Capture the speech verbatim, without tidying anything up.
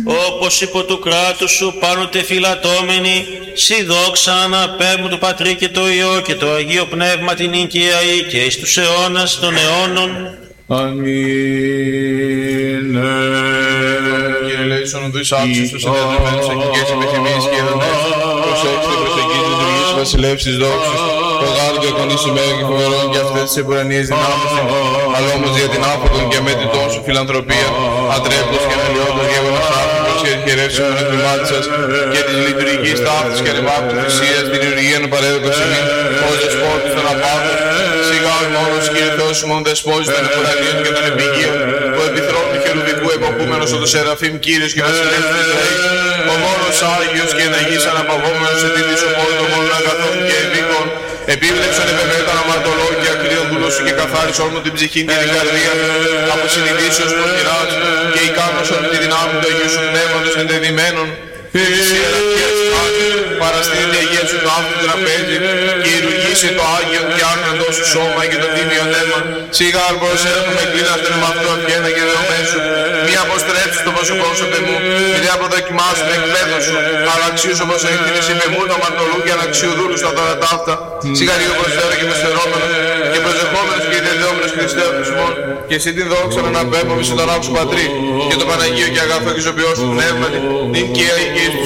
όπως υπό του κράτους σου πάνω τε φυλατώμενοι, σοι δόξα αναπέμπουν του Πατρί και το Υιό και το Αγίο Πνεύμα την οικιαή και εις τους αιώνας των αιώνων. Αμήν. Κύριε Λέησον, οδούς άξιος τους εγκατρεμένους αγγικές επιθυμίες και ειδονές, προσέξτε προσεγγείς λειτουργείς βασιλεύς της δόξης, το γάρ διακονείς ημέρα και φοβερών και αυτές τις εμπουρανίες δυνάμεις, αλλά όμως για την άφωτον και αμέτητόν σου φιλανθρωπία, ατρέπτος και αναλυόντος γεύγονας άνθρωπος και χαιρεύσιμον εκ μάτι σας και της λειτουργικής ταύτης και ανεμάκτης θυσίας, την ηργία παρέδοκος ημίν, ως δεσπότης των απάντων, σιγά μόνος Κύριε Θεός ημών δεσπότης των επουρανίων και των επιγείων, ο επιθρόπου χερουβικού εποχούμενος ο το Σεραφείμ Κύριος και βασιλεύς του Ισραήλ, ο μόνος Άγιος και εναγής αναπαγόμενος σε τίδι σου πόλη των μόνων αγαθών και ευήκων, επίβλεψον επεβέταν αμαρτωλό και ακρίον δούλο σου και καθάρισον μου την ψυχή και την καρδία από συνειδήσεως πονηράς και ικάνωσον τη δυνάμει του Αγίου σου Πνεύματος εντεδειμένων, παραστήνει τη Αγία σου το άνθρωπο τραπέζι και ηρουργήσει το Άγιο και άγναντο σου σώμα και το τίμιο νέμα. Σιγά αρμπροσέρα που με κλείναστερ με αυτό αυγένα και δεωμένου σου. Μη αποστρέψεις το πρόσωπό σου παι μου, μη αποδοκιμάσου την εκπαίδευση σου, αλλά αξίους όπως έκτηνες είπε μου το αμαρτωλού και αναξιοδούλου στα τώρα ταύτα. Σιγά λίγο προσφέρω και προσφερόμενος και προσεχόμενος και ιδεόμενος Χριστέο Χριστμόν και εσύ την δόξα να αναπέμπω μη στον Άγιο σου Πατρί και το Παναγίο και αγαθό και ζωοποιό σου πνεύματι, την και